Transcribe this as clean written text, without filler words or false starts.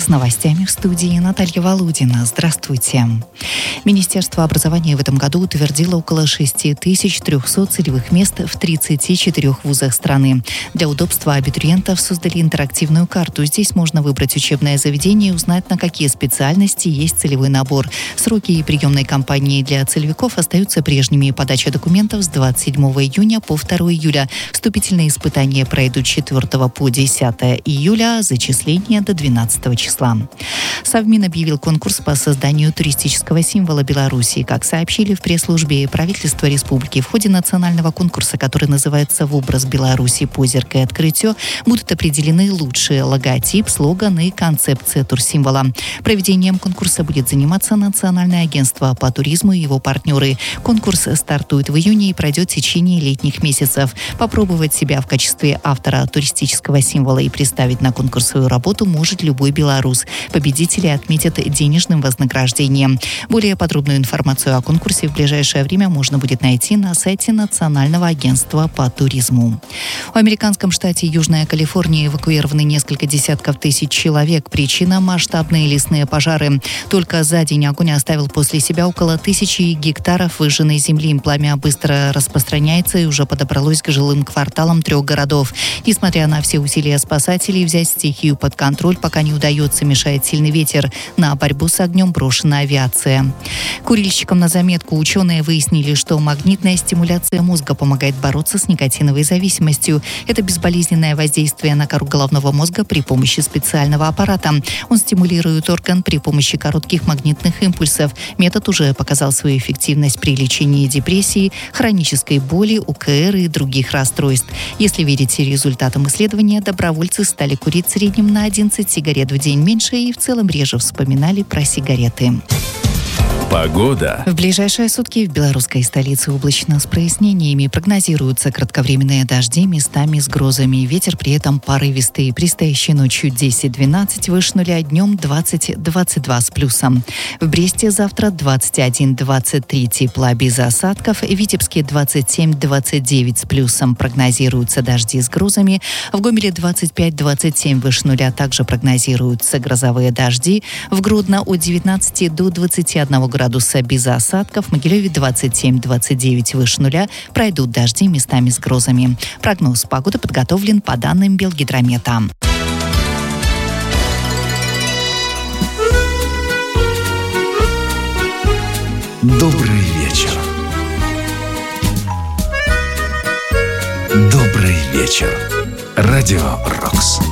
С новостями в студии Наталья Володина. Здравствуйте. Министерство образования в этом году утвердило около 6300 целевых мест в 34 вузах страны. Для удобства абитуриентов создали интерактивную карту. Здесь можно выбрать учебное заведение и узнать, на какие специальности есть целевой набор. Сроки приемной кампании для целевиков остаются прежними. Подача документов с 27 июня по 2 июля. Вступительные испытания пройдут 4 по 10 июля, зачисление до 12 числа. Совмин объявил конкурс по созданию туристического символа Беларуси. Как сообщили в пресс-службе правительства республики, в ходе национального конкурса, который называется «В образ Беларуси. Позерка и открытие», будут определены лучшие логотип, слоган и концепция турсимвола. Проведением конкурса будет заниматься Национальное агентство по туризму и его партнеры. Конкурс стартует в июне и пройдет в течение летних месяцев. Попробовать себя в качестве автора туристического символа и представить на конкурс свою работу может любой белорус. Победители отметят денежным вознаграждением. Более подробную информацию о конкурсе в ближайшее время можно будет найти на сайте Национального агентства по туризму. В американском штате Южная Калифорния эвакуированы несколько десятков тысяч человек. Причина – масштабные лесные пожары. Только за день огонь оставил после себя около 1000 гектаров выжженной земли. Пламя быстро распространяется и уже подобралось к жилым кварталам 3 городов. Несмотря на все усилия спасателей взять стихию под контроль пока не удается, мешает сильный ветер. На борьбу с огнем брошена авиация. Курильщикам на заметку. Ученые выяснили, что магнитная стимуляция мозга помогает бороться с никотиновой зависимостью. Это безболезненное воздействие на кору головного мозга при помощи специального аппарата. Он стимулирует орган при помощи коротких магнитных импульсов. Метод уже показал свою эффективность при лечении депрессии, хронической боли, УКР и других расстройств. Если верить результатам исследования, добровольцы стали курить в среднем на 11 сигарет в день меньше и в целом реже вспоминали про сигареты. Погода. В ближайшие сутки в белорусской столице облачно с прояснениями. Прогнозируются кратковременные дожди, местами с грозами. Ветер при этом порывистый. Предстоящей ночью 10-12, выше нуля, днем 20-22 с плюсом. В Бресте завтра 21-23 тепла без осадков. В Витебске 27-29 с плюсом. Прогнозируются дожди с грозами. В Гомеле 25-27 выше нуля. Также прогнозируются грозовые дожди. В Гродно от 19 до 21 градуса без осадков. В Могилеве 27-29 выше нуля. Пройдут дожди местами с грозами. Прогноз погоды подготовлен по данным Белгидромета. Добрый вечер. Добрый вечер. Радио Рокс.